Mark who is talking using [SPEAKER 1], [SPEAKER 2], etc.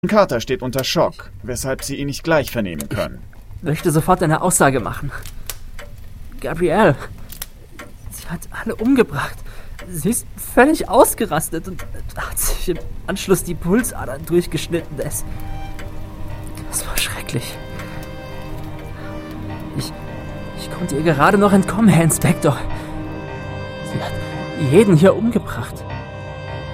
[SPEAKER 1] Carter steht unter Schock, weshalb Sie ihn nicht gleich vernehmen können.
[SPEAKER 2] Möchte sofort eine Aussage machen. Gabrielle, sie hat alle umgebracht. Sie ist völlig ausgerastet und hat sich im Anschluss die Pulsadern durchgeschnitten. Das war schrecklich. Ich konnte ihr gerade noch entkommen, Herr Inspektor. Sie hat jeden hier umgebracht.